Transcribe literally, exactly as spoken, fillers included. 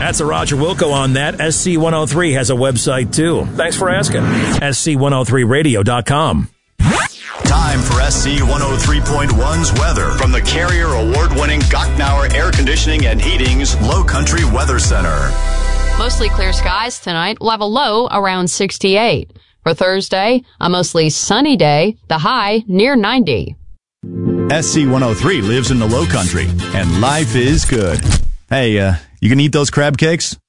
That's a Roger Wilco on that. S C one oh three has a website, too. Thanks for asking. S C one oh three radio dot com. Time for S C one oh three point one's weather from the Carrier award-winning Gottnauer Air Conditioning and Heating's Low Country Weather Center. Mostly clear skies tonight. We'll have a low around sixty-eight. For Thursday, a mostly sunny day, the high near ninety. S C one oh three lives in the Low Country, and life is good. Hey, uh, you can eat those crab cakes?